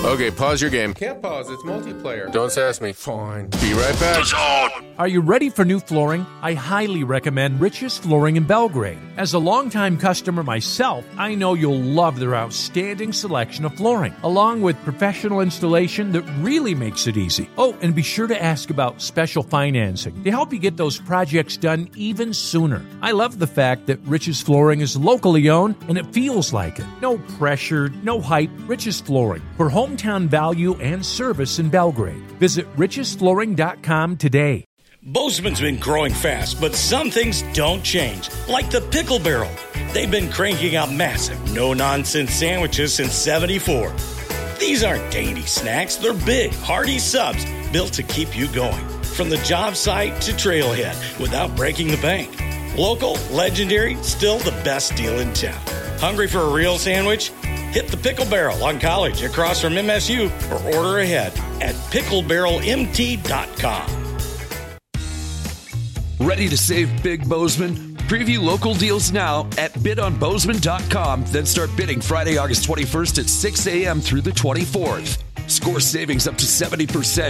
Okay, pause your game. Can't pause, it's multiplayer. Don't sass me. Fine. Be right back. Are you ready for new flooring? I highly recommend Rich's Flooring in Belgrade. As a longtime customer myself, I know you'll love their outstanding selection of flooring, along with professional installation that really makes it easy. Oh, and be sure to ask about special financing to help you get those projects done even sooner. I love the fact that Rich's Flooring is locally owned and it feels like it. No pressure, no hype. Rich's Flooring for hometown value and service in Belgrade. Visit richesflooring.com today. Bozeman's been growing fast, but some things don't change, like the Pickle Barrel. They've been cranking out massive, no-nonsense sandwiches since '74. These aren't dainty snacks. They're big, hearty subs built to keep you going, from the job site to trailhead, without breaking the bank. Local, legendary, still the best deal in town. Hungry for a real sandwich? Hit the Pickle Barrel on College across from MSU or order ahead at picklebarrelmt.com. Ready to save big, Bozeman? Preview local deals now at bidonbozeman.com, then start bidding Friday, August 21st at 6 a.m. through the 24th. Score savings up to 70%.